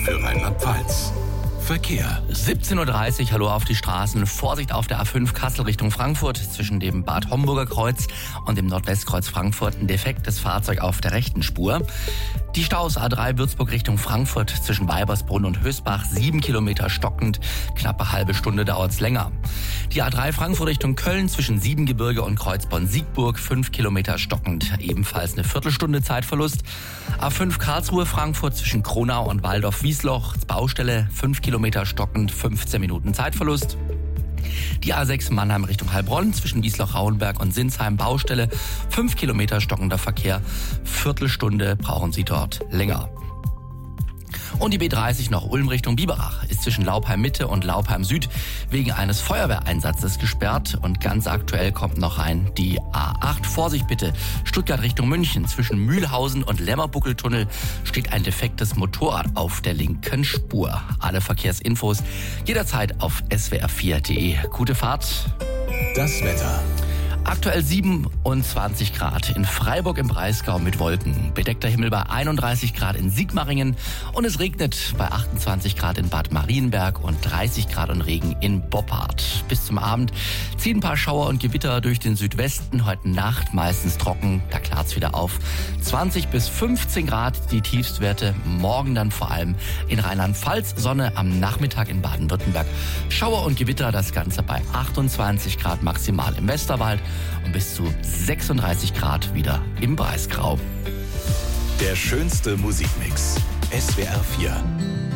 für Rheinland-Pfalz. Verkehr. 17.30 Uhr, hallo auf die Straßen. Vorsicht auf der A5 Kassel Richtung Frankfurt zwischen dem Bad Homburger Kreuz und dem Nordwestkreuz Frankfurt. Ein defektes Fahrzeug auf der rechten Spur. Die Staus A3 Würzburg Richtung Frankfurt zwischen Weibersbrunn und Hösbach 7 Kilometer stockend. Knappe halbe Stunde dauert's länger. Die A3 Frankfurt Richtung Köln zwischen Siebengebirge und Kreuzborn-Siegburg 5 Kilometer stockend. Ebenfalls eine Viertelstunde Zeitverlust. A5 Karlsruhe Frankfurt zwischen Kronau und Waldorf-Wiesloch. Baustelle 5 Kilometer stockend, 15 Minuten Zeitverlust. Die A6 Mannheim Richtung Heilbronn zwischen Wiesloch-Rauenberg und Sinsheim Baustelle 5 Kilometer stockender Verkehr. Viertelstunde brauchen Sie dort länger. Und die B30 nach Ulm Richtung Biberach ist zwischen Laupheim Mitte und Laupheim Süd wegen eines Feuerwehreinsatzes gesperrt. Und ganz aktuell kommt noch rein die A8. Vorsicht bitte, Stuttgart Richtung München. Zwischen Mühlhausen und Lämmerbuckeltunnel steht ein defektes Motorrad auf der linken Spur. Alle Verkehrsinfos jederzeit auf swr4.de. Gute Fahrt. Das Wetter. Aktuell 27 Grad in Freiburg im Breisgau mit Wolken. Bedeckter Himmel bei 31 Grad in Sigmaringen und es regnet bei 28 Grad in Bad Marienberg und 30 Grad und Regen in Boppard. Bis zum Abend ziehen ein paar Schauer und Gewitter durch den Südwesten. Heute Nacht meistens trocken, da klart's wieder auf. 20 bis 15 Grad die Tiefstwerte. Morgen dann vor allem in Rheinland-Pfalz. Sonne am Nachmittag in Baden-Württemberg. Schauer und Gewitter, das Ganze bei 28 Grad maximal im Westerwald. Und bis zu 36 Grad wieder im Breisgau. Der schönste Musikmix. SWR 4.